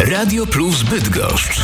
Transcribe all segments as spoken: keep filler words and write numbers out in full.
Radio Plus Bydgoszcz.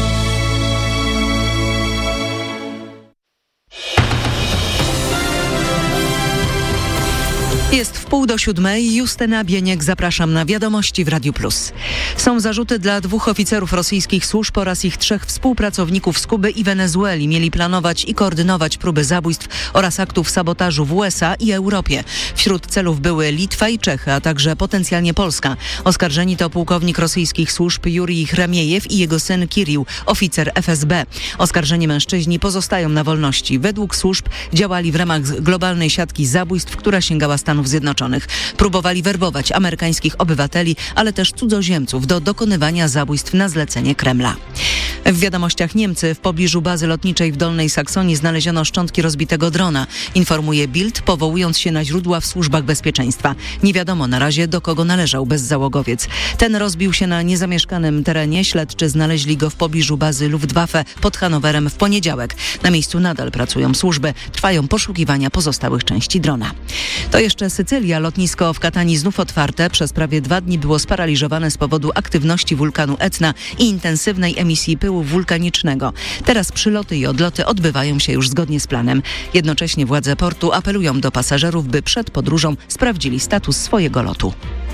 Jest w pół do siódmej. Justyna Bieniek, zapraszam na Wiadomości w Radiu Plus. Są zarzuty dla dwóch oficerów rosyjskich służb oraz ich trzech współpracowników z Kuby i Wenezueli. Mieli planować i koordynować próby zabójstw oraz aktów sabotażu w U S A i Europie. Wśród celów były Litwa i Czechy, a także potencjalnie Polska. Oskarżeni to pułkownik rosyjskich służb Jurij Chramiejew i jego syn Kirill, oficer F S B. Oskarżeni mężczyźni pozostają na wolności. Według służb działali w ramach globalnej siatki zabójstw, która sięgała Stanów Zjednoczonych. Próbowali werbować amerykańskich obywateli, ale też cudzoziemców do dokonywania zabójstw na zlecenie Kremla. W wiadomościach Niemcy w pobliżu bazy lotniczej w Dolnej Saksonii znaleziono szczątki rozbitego drona. Informuje Bild, powołując się na źródła w służbach bezpieczeństwa. Nie wiadomo na razie, do kogo należał bezzałogowiec. Ten rozbił się na niezamieszkanym terenie. Śledczy znaleźli go w pobliżu bazy Luftwaffe pod Hanowerem w poniedziałek. Na miejscu nadal pracują służby. Trwają poszukiwania pozostałych części drona. To jeszcze Sycylia. Lotnisko w Katanii znów otwarte. Przez prawie dwa dni było sparaliżowane z powodu aktywności wulkanu Etna i intensywnej emisji pyłu wulkanicznego. Teraz przyloty i odloty odbywają się już zgodnie z planem. Jednocześnie władze portu apelują do pasażerów, by przed podróżą sprawdzili status swojego lotu.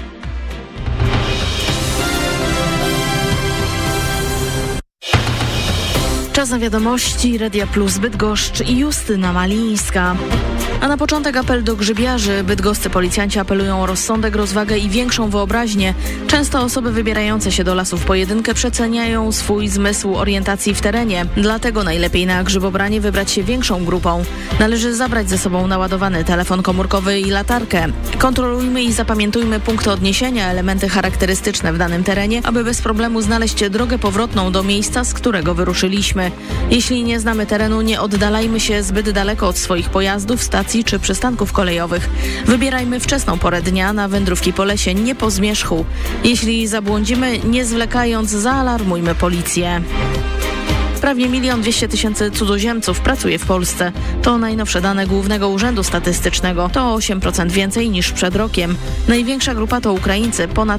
Czas na Wiadomości, Radia Plus Bydgoszcz i Justyna Malińska. A na początek apel do grzybiarzy. Bydgoscy policjanci apelują o rozsądek, rozwagę i większą wyobraźnię. Często osoby wybierające się do lasów w pojedynkę przeceniają swój zmysł orientacji w terenie. Dlatego najlepiej na grzybobranie wybrać się większą grupą. Należy zabrać ze sobą naładowany telefon komórkowy i latarkę. Kontrolujmy i zapamiętujmy punkty odniesienia, elementy charakterystyczne w danym terenie, aby bez problemu znaleźć drogę powrotną do miejsca, z którego wyruszyliśmy. Jeśli nie znamy terenu, nie oddalajmy się zbyt daleko od swoich pojazdów, stacji czy przystanków kolejowych. Wybierajmy wczesną porę dnia na wędrówki po lesie, nie po zmierzchu. Jeśli zabłądzimy, nie zwlekając, zaalarmujmy policję. Prawie milion dwieście tysięcy cudzoziemców pracuje w Polsce. To najnowsze dane Głównego Urzędu Statystycznego. To osiem procent więcej niż przed rokiem. Największa grupa to Ukraińcy, ponad